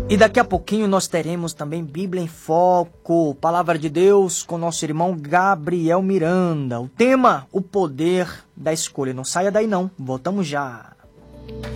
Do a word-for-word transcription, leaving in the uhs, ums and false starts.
E daqui a pouquinho nós teremos também Bíblia em Foco, Palavra de Deus com nosso irmão Gabriel Miranda. O tema, o poder da escolha. Não saia daí não, voltamos já.